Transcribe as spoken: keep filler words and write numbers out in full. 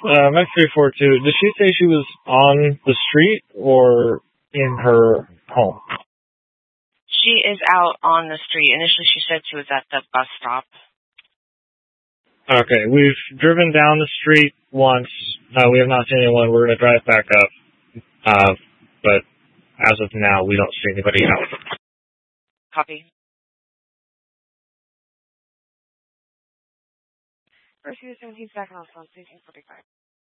Uh, Mech three four two, did she say she was on the street or in her home? She is out on the street. Initially, she said she was at the bus stop. Okay, we've driven down the street once. Uh, we have not seen anyone. We're going to drive back up. Uh, but as of now, we don't see anybody out. Copy. First, he was seventeen back on phone, station forty-five.